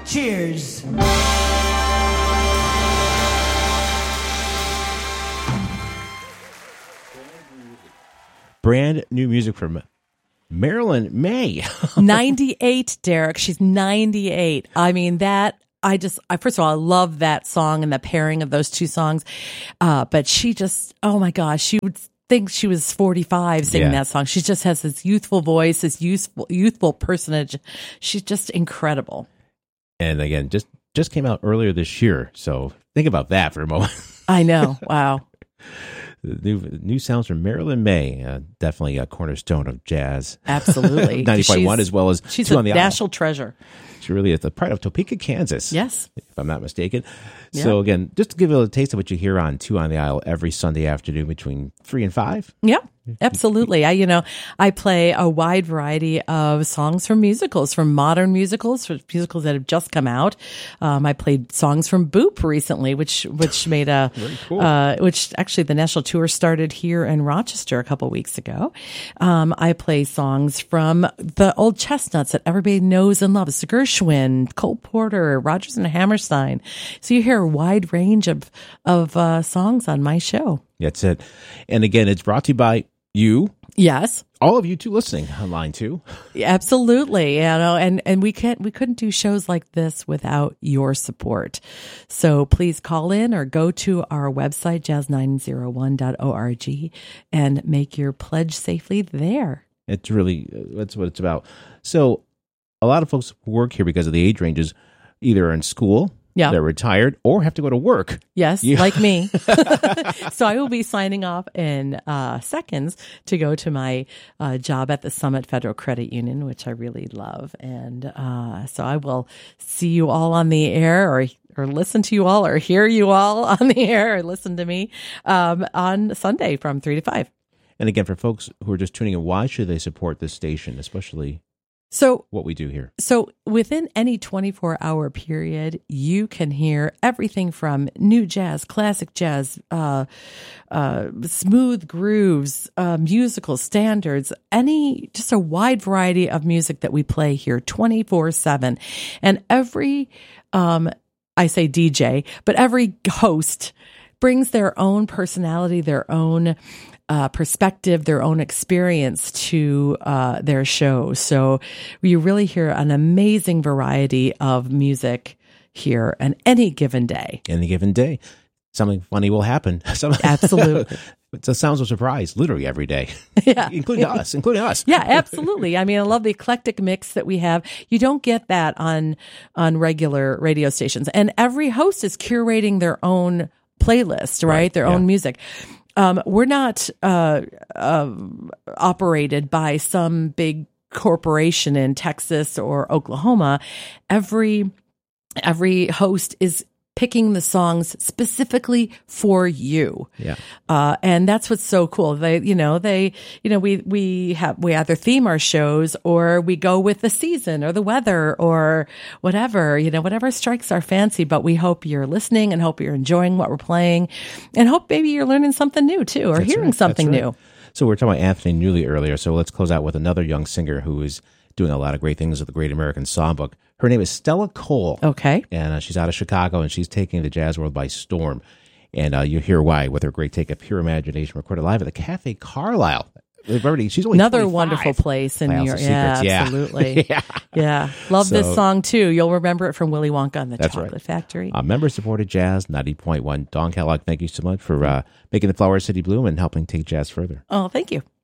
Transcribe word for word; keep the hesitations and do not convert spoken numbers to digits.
Cheers. Brand new music from Marilyn Maye. ninety-eight, Derek. She's ninety-eight. I mean, that, I just, I, first of all, I love that song and the pairing of those two songs. Uh, but she just, oh my gosh, she would think she was forty-five singing Yeah. that song. She just has this youthful voice, this youthful, youthful personage. She's just incredible. And again, just, just came out earlier this year. So think about that for a moment. I know. Wow. New new sounds from Marilyn Maye, uh, definitely a cornerstone of jazz. Absolutely. ninety point one as well as she's two a on the national aisle. treasure. She really is the pride of Topeka, Kansas. Yes. If I'm not mistaken. Yeah. So again, just to give you a taste of what you hear on Two on the Aisle every Sunday afternoon between three and five. Yeah, absolutely. I, you know, I play a wide variety of songs from musicals, from modern musicals, from musicals that have just come out. Um, I played songs from Boop recently, which which made a, cool. uh, which actually the national tour started here in Rochester a couple weeks ago. Um, I play songs from the old chestnuts that everybody knows and loves: Gershwin, Cole Porter, Rodgers and Hammerstein. So you hear a wide range of of uh, songs on my show. That's it. And again, it's brought to you by you, Yes. all of you two listening online too. Absolutely. You know, and, and we can't, we couldn't do shows like this without your support. So please call in or go to our website, jazz nine oh one dot org, and make your pledge safely there. It's really, that's what it's about. So a lot of folks work here because of the age ranges, either in school, Yeah. they're retired, or have to go to work. Yes, Yeah. like me. So I will be signing off in uh, seconds to go to my uh, job at the Summit Federal Credit Union, which I really love. And uh, so I will see you all on the air, or or listen to you all, or hear you all on the air, or listen to me um, on Sunday from three to five. And again, for folks who are just tuning in, why should they support this station, especially So what we do here? So within any twenty-four hour period, you can hear everything from new jazz, classic jazz, uh, uh, smooth grooves, uh, musical standards, any, just a wide variety of music that we play here twenty-four seven. And every, um, I say D J, but every host brings their own personality, their own Uh, perspective, their own experience to uh, their show. So you really hear an amazing variety of music here on any given day. Any given day, something funny will happen. Some, Absolutely. It's a sounds of surprise, literally every day, Yeah. including us, including us. Yeah, absolutely. I mean, I love the eclectic mix that we have. You don't get that on on regular radio stations. And every host is curating their own playlist, right? Right, Their yeah. own music. Um, we're not uh, uh, operated by some big corporation in Texas or Oklahoma. Every every host is picking the songs specifically for you. Yeah. Uh, and that's what's so cool. They, you know, they, you know, we, we have, we either theme our shows, or we go with the season or the weather or whatever, you know, whatever strikes our fancy. But we hope you're listening, and hope you're enjoying what we're playing, and hope maybe you're learning something new too, or That's hearing right, something that's right. new. So we we're talking about Anthony Newley earlier. So let's close out with another young singer who is doing a lot of great things with the Great American Songbook. Her name is Stella Cole. Okay. And uh, she's out of Chicago, and she's taking the jazz world by storm. And uh, you'll hear why with her great take of Pure Imagination, recorded live at the Cafe Carlisle. They've already, she's only Another twenty-five. wonderful place in New Playhouse York. of Yeah, Secrets, yeah. absolutely. yeah. Yeah. Love So- this song too. You'll remember it from Willy Wonka and the That's Chocolate right. Factory. Uh, member-supported jazz, ninety point one. Dawn Kellogg, thank you so much for uh, making the Flower City bloom and helping take jazz further. Oh, thank you.